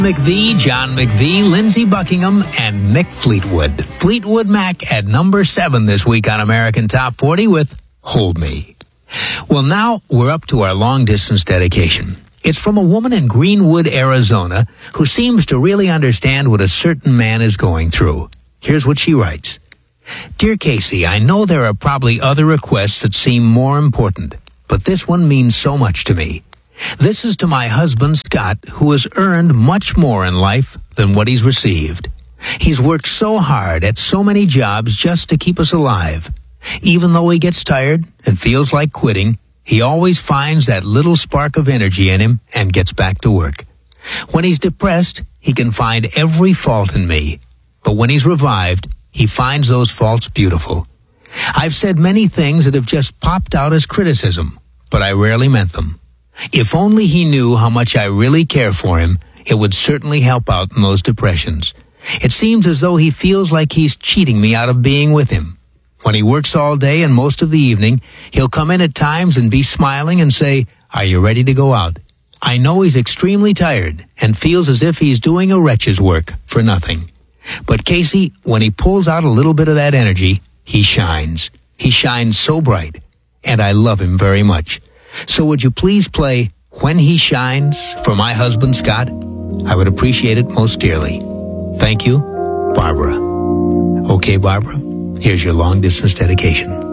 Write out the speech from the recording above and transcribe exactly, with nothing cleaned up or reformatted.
McVie, John McVie, Lindsey Buckingham, and Mick Fleetwood. Fleetwood Mac at number seven this week on American Top forty with Hold Me. Well, now we're up to our long-distance dedication. It's from a woman in Greenwood, Arizona, who seems to really understand what a certain man is going through. Here's what she writes. Dear Casey, I know there are probably other requests that seem more important, but this one means so much to me. This is to my husband, Scott, who has earned much more in life than what he's received. He's worked so hard at so many jobs just to keep us alive. Even though he gets tired and feels like quitting, he always finds that little spark of energy in him and gets back to work. When he's depressed, he can find every fault in me. But when he's revived, he finds those faults beautiful. I've said many things that have just popped out as criticism, but I rarely meant them. If only he knew how much I really care for him, it would certainly help out in those depressions. It seems as though he feels like he's cheating me out of being with him. When he works all day and most of the evening, he'll come in at times and be smiling and say, "Are you ready to go out?" I know he's extremely tired and feels as if he's doing a wretch's work for nothing. But Casey, when he pulls out a little bit of that energy, he shines. He shines so bright, and I love him very much. So would you please play When He Shines for my husband, Scott? I would appreciate it most dearly. Thank you, Barbara. Okay, Barbara, here's your long-distance dedication.